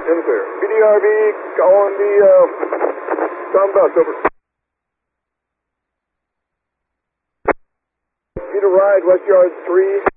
In the clear. BDRV on the Tom Bus, over. Need a ride, West Yard 3.